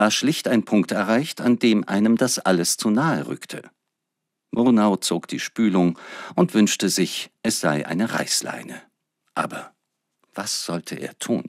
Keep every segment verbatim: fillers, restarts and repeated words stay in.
war schlicht ein Punkt erreicht, an dem einem das alles zu nahe rückte. Murnau zog die Spülung und wünschte sich, es sei eine Reißleine. Aber was sollte er tun?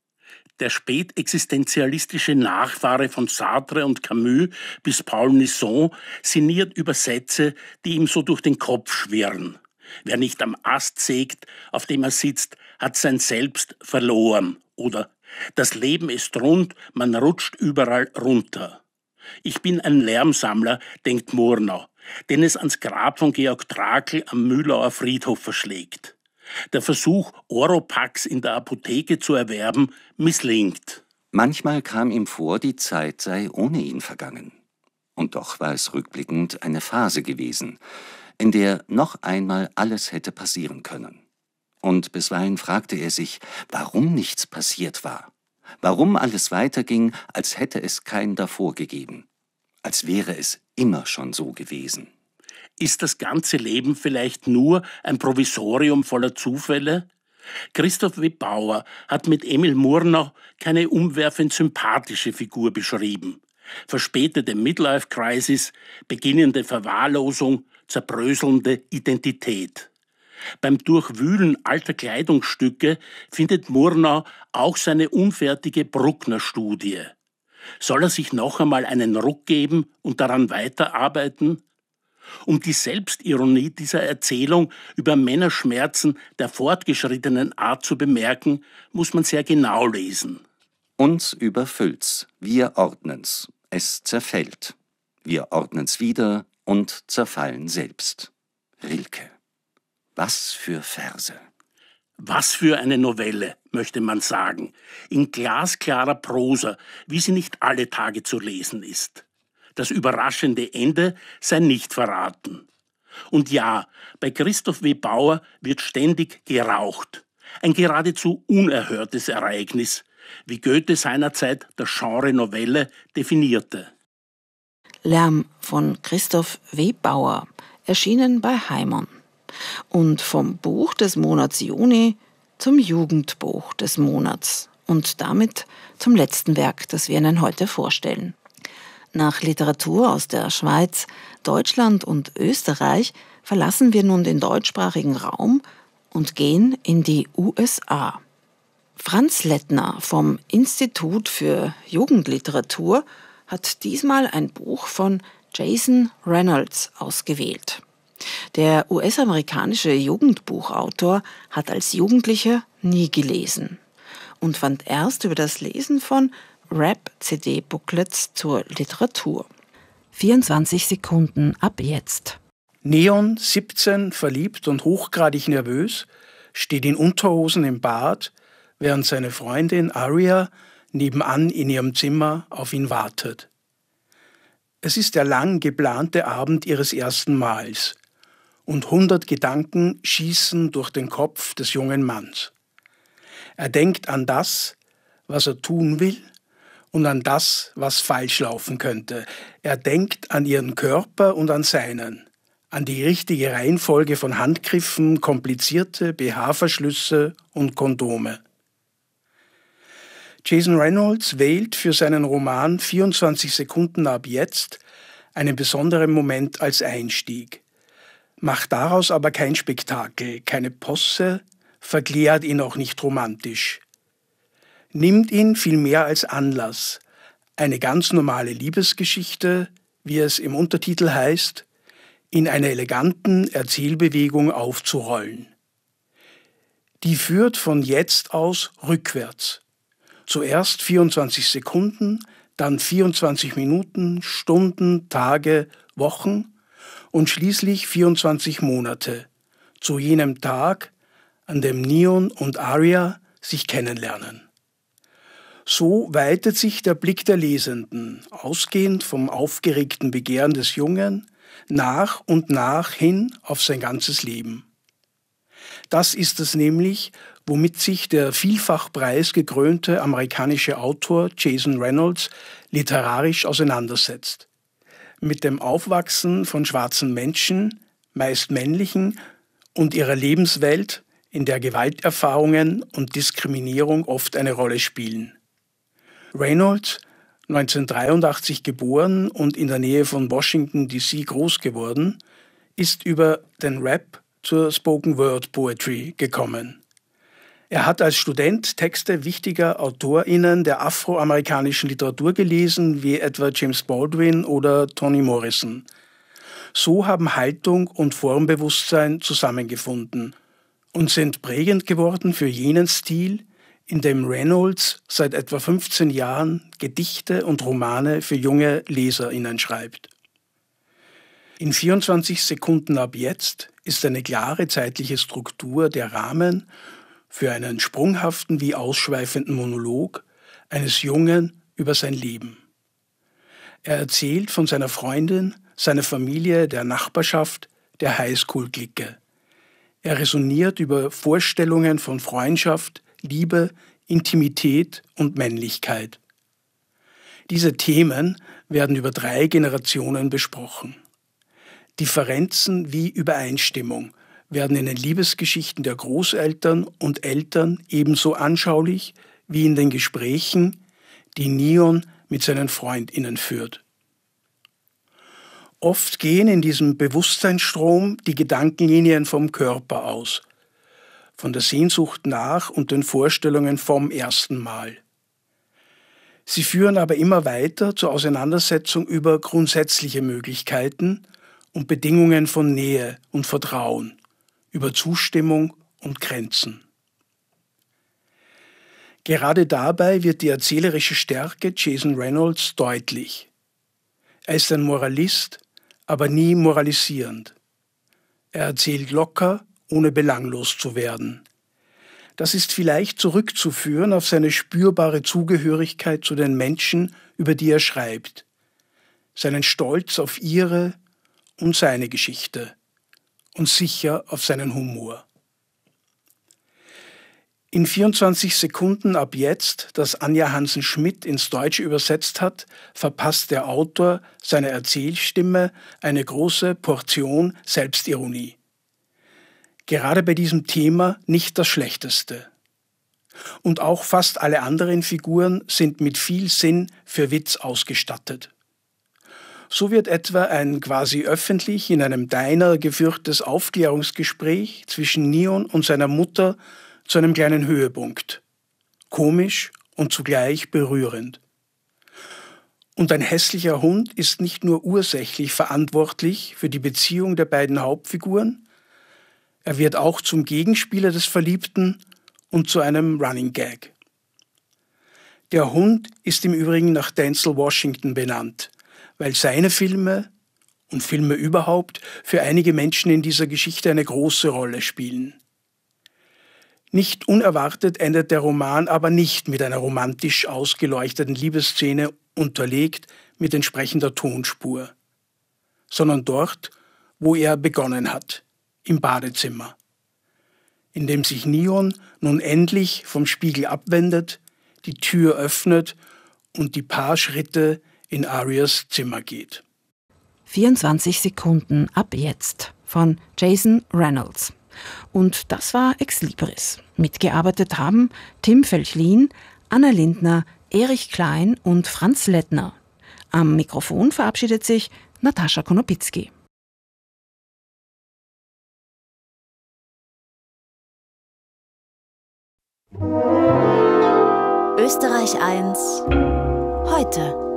Der spätexistenzialistische Nachfahre von Sartre und Camus bis Paul Nisson sinniert über Sätze, die ihm so durch den Kopf schwirren. Wer nicht am Ast sägt, auf dem er sitzt, hat sein Selbst verloren. Oder das Leben ist rund, man rutscht überall runter. Ich bin ein Lärmsammler, denkt Murnau, den es ans Grab von Georg Trakl am Mühlauer Friedhof verschlägt. Der Versuch, Oropax in der Apotheke zu erwerben, misslingt. Manchmal kam ihm vor, die Zeit sei ohne ihn vergangen. Und doch war es rückblickend eine Phase gewesen, in der noch einmal alles hätte passieren können. Und bisweilen fragte er sich, warum nichts passiert war. Warum alles weiterging, als hätte es kein davor gegeben. Als wäre es immer schon so gewesen. Ist das ganze Leben vielleicht nur ein Provisorium voller Zufälle? Christoph W. Bauer hat mit Emil Murnau keine umwerfend sympathische Figur beschrieben. Verspätete Midlife-Crisis, beginnende Verwahrlosung, zerbröselnde Identität. Beim Durchwühlen alter Kleidungsstücke findet Murnau auch seine unfertige Bruckner-Studie. Soll er sich noch einmal einen Ruck geben und daran weiterarbeiten? Um die Selbstironie dieser Erzählung über Männerschmerzen der fortgeschrittenen Art zu bemerken, muss man sehr genau lesen. Uns überfüllt's, wir ordnen's, es zerfällt. Wir ordnen's wieder und zerfallen selbst. Rilke. Was für Verse. Was für eine Novelle, möchte man sagen, in glasklarer Prosa, wie sie nicht alle Tage zu lesen ist. Das überraschende Ende sei nicht verraten. Und ja, bei Christoph W. Bauer wird ständig geraucht. Ein geradezu unerhörtes Ereignis, wie Goethe seinerzeit das Genre Novelle definierte. Lärm von Christoph W. Bauer, erschienen bei Heimon. Und vom Buch des Monats Juni zum Jugendbuch des Monats und damit zum letzten Werk, das wir Ihnen heute vorstellen. Nach Literatur aus der Schweiz, Deutschland und Österreich verlassen wir nun den deutschsprachigen Raum und gehen in die U S A. Franz Lettner vom Institut für Jugendliteratur hat diesmal ein Buch von Jason Reynolds ausgewählt. Der U S-amerikanische Jugendbuchautor hat als Jugendlicher nie gelesen und fand erst über das Lesen von Rap-C D-Booklets zur Literatur. vierundzwanzig Sekunden ab jetzt. Neon, siebzehn, verliebt und hochgradig nervös, steht in Unterhosen im Bad, während seine Freundin Aria nebenan in ihrem Zimmer auf ihn wartet. Es ist der lang geplante Abend ihres ersten Mals und hundert Gedanken schießen durch den Kopf des jungen Manns. Er denkt an das, was er tun will, und an das, was falsch laufen könnte. Er denkt an ihren Körper und an seinen, an die richtige Reihenfolge von Handgriffen, komplizierte B H-Verschlüsse und Kondome. Jason Reynolds wählt für seinen Roman vierundzwanzig Sekunden ab jetzt einen besonderen Moment als Einstieg, macht daraus aber kein Spektakel, keine Posse, verklärt ihn auch nicht romantisch. Nimmt ihn vielmehr als Anlass, eine ganz normale Liebesgeschichte, wie es im Untertitel heißt, in einer eleganten Erzählbewegung aufzurollen. Die führt von jetzt aus rückwärts. Zuerst vierundzwanzig Sekunden, dann vierundzwanzig Minuten, Stunden, Tage, Wochen und schließlich vierundzwanzig Monate, zu jenem Tag, an dem Neon und Aria sich kennenlernen. So weitet sich der Blick der Lesenden, ausgehend vom aufgeregten Begehren des Jungen, nach und nach hin auf sein ganzes Leben. Das ist es nämlich, womit sich der vielfach preisgekrönte amerikanische Autor Jason Reynolds literarisch auseinandersetzt. Mit dem Aufwachsen von schwarzen Menschen, meist männlichen, und ihrer Lebenswelt, in der Gewalterfahrungen und Diskriminierung oft eine Rolle spielen. Reynolds, neunzehnhundertdreiundachtzig geboren und in der Nähe von Washington D C groß geworden, ist über den Rap zur Spoken-Word-Poetry gekommen. Er hat als Student Texte wichtiger AutorInnen der afroamerikanischen Literatur gelesen, wie etwa James Baldwin oder Toni Morrison. So haben Haltung und Formbewusstsein zusammengefunden und sind prägend geworden für jenen Stil, in dem Reynolds seit etwa fünfzehn Jahren Gedichte und Romane für junge LeserInnen schreibt. In vierundzwanzig Sekunden ab jetzt ist eine klare zeitliche Struktur der Rahmen für einen sprunghaften wie ausschweifenden Monolog eines Jungen über sein Leben. Er erzählt von seiner Freundin, seiner Familie, der Nachbarschaft, der Highschool-Clique. Er resoniert über Vorstellungen von Freundschaft, Liebe, Intimität und Männlichkeit. Diese Themen werden über drei Generationen besprochen. Differenzen wie Übereinstimmung werden in den Liebesgeschichten der Großeltern und Eltern ebenso anschaulich wie in den Gesprächen, die Neon mit seinen FreundInnen führt. Oft gehen in diesem Bewusstseinsstrom die Gedankenlinien vom Körper aus, von der Sehnsucht nach und den Vorstellungen vom ersten Mal. Sie führen aber immer weiter zur Auseinandersetzung über grundsätzliche Möglichkeiten und Bedingungen von Nähe und Vertrauen, über Zustimmung und Grenzen. Gerade dabei wird die erzählerische Stärke Jason Reynolds deutlich. Er ist ein Moralist, aber nie moralisierend. Er erzählt locker, ohne belanglos zu werden. Das ist vielleicht zurückzuführen auf seine spürbare Zugehörigkeit zu den Menschen, über die er schreibt, seinen Stolz auf ihre und seine Geschichte und sicher auf seinen Humor. In vierundzwanzig Sekunden ab jetzt, das Anja Hansen-Schmidt ins Deutsche übersetzt hat, verpasst der Autor seiner Erzählstimme eine große Portion Selbstironie. Gerade bei diesem Thema nicht das Schlechteste. Und auch fast alle anderen Figuren sind mit viel Sinn für Witz ausgestattet. So wird etwa ein quasi öffentlich in einem Diner geführtes Aufklärungsgespräch zwischen Neon und seiner Mutter zu einem kleinen Höhepunkt. Komisch und zugleich berührend. Und ein hässlicher Hund ist nicht nur ursächlich verantwortlich für die Beziehung der beiden Hauptfiguren, er wird auch zum Gegenspieler des Verliebten und zu einem Running Gag. Der Hund ist im Übrigen nach Denzel Washington benannt, weil seine Filme und Filme überhaupt für einige Menschen in dieser Geschichte eine große Rolle spielen. Nicht unerwartet endet der Roman aber nicht mit einer romantisch ausgeleuchteten Liebesszene unterlegt mit entsprechender Tonspur, sondern dort, wo er begonnen hat, im Badezimmer, in dem sich Neon nun endlich vom Spiegel abwendet, die Tür öffnet und die paar Schritte in Arias Zimmer geht. vierundzwanzig Sekunden ab jetzt von Jason Reynolds. Und das war Ex Libris. Mitgearbeitet haben Tim Felchlin, Anna Lindner, Erich Klein und Franz Lettner. Am Mikrofon verabschiedet sich Natascha Konopitzky. Österreich eins heute.